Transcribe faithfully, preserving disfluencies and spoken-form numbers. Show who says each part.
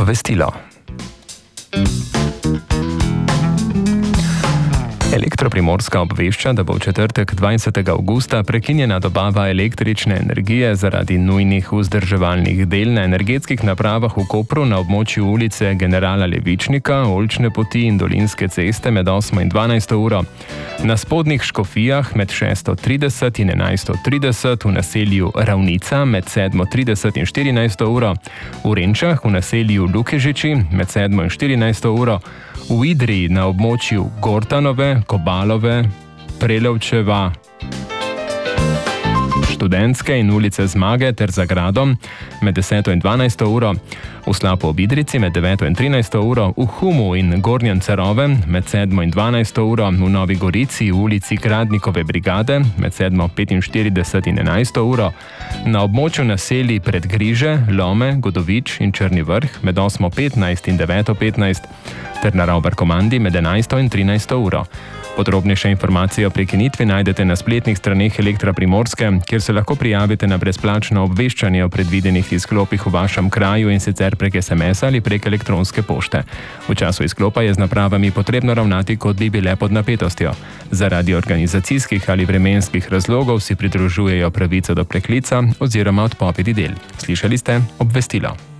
Speaker 1: Obvestilo. Elektroprimorska obvešča, da bo v četrtek dvajsetega avgusta prekinjena dobava električne energije zaradi nujnih vzdrževalnih del na energetskih napravah v Kopru na območju ulice Generala Levičnika, Oljčne poti in Dolinske ceste med osmo in dvanajsto uro. Na Spodnjih Škofijah med šesto trideset in enajsto trideset, v naselju Ravnica med sedmo trideset in štirinajsto uro, v Renčah v naselju Lukežiči med sedmo in štirinajsto uro, v Idriji na območju Gortanove, Kobalove, Prelovčeva, Študentske in ulice Zmage ter za gradom med deseto in dvanajsto uro, v Slapu ob Idrici med deveto in trinajsto uro, v Humu in Gornjem Cerovem med sedmo in dvanajsto uro, v Novi Gorici v ulici Gradnikove brigade med sedmo petinštirideset in enajsto uro, na območju naselij Predgriže, Lome, Godovič in Črni vrh med osmo petnajst in deveto petnajst ter na Ravbarkomandi med enajsto in trinajsto uro. Podrobnejše informacije o prekinitvi najdete na spletnih straneh Elektra Primorske, kjer se lahko prijavite na brezplačno obveščanje o predvidenih izklopih v vašem kraju in sicer prek es em es ali prek elektronske pošte. V času izklopa je z napravami potrebno ravnati, kot bi bile pod napetostjo. Zaradi organizacijskih ali vremenskih razlogov si pridružujejo pravico do preklica oziroma odpovedi del. Slišali ste obvestilo.